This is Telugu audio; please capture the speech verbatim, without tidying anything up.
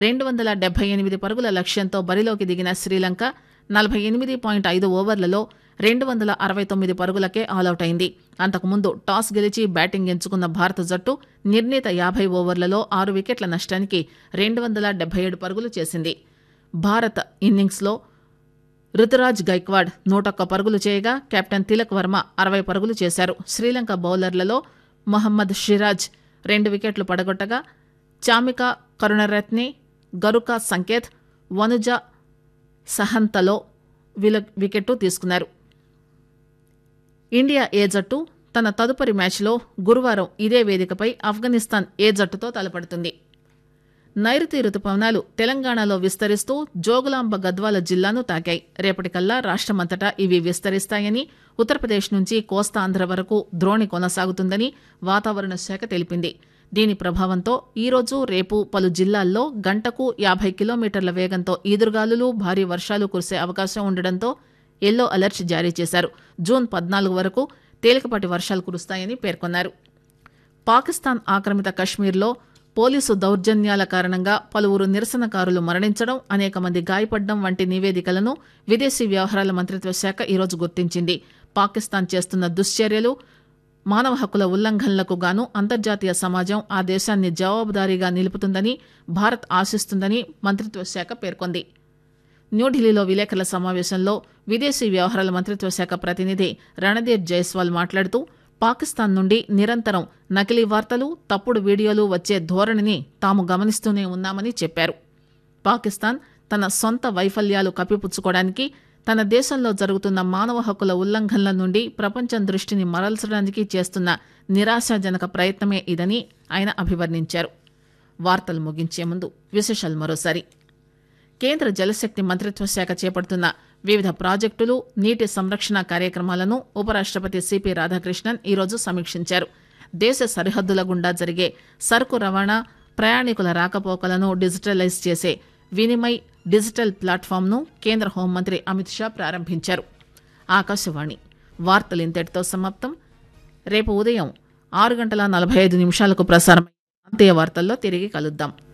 రెండు వందల డెబ్బై ఎనిమిది పరుగుల లక్ష్యంతో బరిలోకి దిగిన శ్రీలంక నలభై ఎనిమిది పాయింట్ ఐదు ఓవర్లలో రెండు వందల అరవై తొమ్మిది పరుగులకే ఆలౌట్ అయింది. అంతకుముందు టాస్ గెలిచి బ్యాటింగ్ ఎంచుకున్న భారత జట్టు నిర్ణీత యాభై ఓవర్లలో ఆరు వికెట్ల నష్టానికి రెండు వందల డెబ్బై ఏడు పరుగులు చేసింది. భారత్ ఇన్నింగ్స్లో రుతురాజ్ గైక్వాడ్ నూటొక్క పరుగులు చేయగా కెప్టెన్ తిలక్ వర్మ అరవై పరుగులు చేశారు. శ్రీలంక బౌలర్లలో మొహమ్మద్ షిరాజ్ రెండు వికెట్లు పడగొట్టగా చామిక కరుణరత్నే, గరుకా సంకేత్, వనుజ సహంతలో వికెట్టు తీసుకున్నారు. ఇండియా ఏ జట్టు తన తదుపరి మ్యాచ్లో గురువారం ఇదే వేదికపై ఆఫ్ఘనిస్తాన్ ఏ జట్టుతో తలపడుతుంది. నైరుతి రుతుపవనాలు తెలంగాణలో విస్తరిస్తూ జోగులాంబ గద్వాల జిల్లాను తాకాయి. రేపటికల్లా రాష్టమంతటా ఇవి విస్తరిస్తాయని, ఉత్తరప్రదేశ్ నుంచి కోస్తాంధ్ర వరకు ద్రోణి కొనసాగుతుందని వాతావరణ శాఖ తెలిపింది. దీని ప్రభావంతో ఈరోజు రేపు పలు జిల్లాల్లో గంటకు యాభై కిలోమీటర్ల వేగంతో ఈదురుగాలులు, భారీ వర్షాలు కురిసే అవకాశం ఉండడంతో ఎల్లో అలర్ట్ జారీ చేశారు. జూన్ పద్నాలుగు వరకు తేలికపాటి వర్షాలు కురుస్తాయని పేర్కొన్నారు. పాకిస్తాన్ ఆక్రమిత కశ్మీర్లో పోలీసు దౌర్జన్యాల కారణంగా పలువురు నిరసనకారులు మరణించడం, అనేక మంది గాయపడడం వంటి నివేదికలను విదేశీ వ్యవహారాల మంత్రిత్వ శాఖ ఈరోజు గుర్తించింది. పాకిస్తాన్ చేస్తున్న దుశ్చర్యలు, మానవ హక్కుల ఉల్లంఘనలకు గాను అంతర్జాతీయ సమాజం ఆ దేశాన్ని జవాబుదారీగా నిలుపుతుందని భారత్ ఆశిస్తుందని మంత్రిత్వ శాఖ పేర్కొంది. న్యూఢిల్లీలో విలేకరుల సమావేశంలో విదేశీ వ్యవహారాల మంత్రిత్వ శాఖ ప్రతినిధి రణదీప్ జైస్వాల్ మాట్లాడుతూ పాకిస్తాన్ నుండి నిరంతరం నకిలీ వార్తలు, తప్పుడు వీడియోలు వచ్చే ధోరణిని తాము గమనిస్తూనే ఉన్నామని చెప్పారు. పాకిస్తాన్ తన సొంత వైఫల్యాలు కప్పిపుచ్చుకోవడానికి, తన దేశంలో జరుగుతున్న మానవ హక్కుల ఉల్లంఘనల నుండి ప్రపంచం దృష్టిని మరల్చడానికి చేస్తున్న నిరాశాజనక ప్రయత్నమే ఇదని ఆయన అభివర్ణించారు. వార్తలు ముగించే ముందు విశేషాలు మరోసారి. కేంద్ర జలశక్తి మంత్రిత్వ శాఖ చేపడుతున్న వివిధ ప్రాజెక్టులు, నీటి సంరక్షణ కార్యక్రమాలను ఉపరాష్టపతి సిపి రాధాకృష్ణన్ ఈరోజు సమీక్షించారు. దేశ సరిహద్దుల గుండా జరిగే సరుకు రవాణా, ప్రయాణికుల రాకపోకలను డిజిటలైజ్ చేసే వినిమయ్ డిజిటల్ ప్లాట్ఫామ్ను కేంద్ర హోంమంత్రి అమిత్ షా ప్రారంభించారు. ఆకాశవాణి వార్తలు ఇంతటితో సమాప్తం. రేపు ఉదయం ఆరు గంటల నలభై ఐదు నిమిషాలకు ప్రసారమైన ప్రాంతీయ వార్తల్లో తిరిగి కలుద్దాం.